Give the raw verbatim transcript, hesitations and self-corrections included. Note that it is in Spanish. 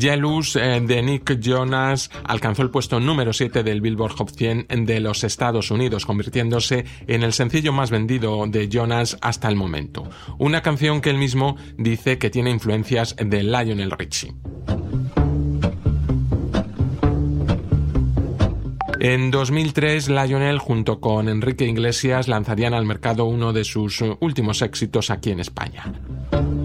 Jealous eh, de Nick Jonas alcanzó el puesto número siete del Billboard Hot cien de los Estados Unidos, convirtiéndose en el sencillo más vendido de Jonas hasta el momento. Una canción que él mismo dice que tiene influencias de Lionel Richie. En dos mil tres, Lionel junto con Enrique Iglesias lanzarían al mercado uno de sus últimos éxitos aquí en España.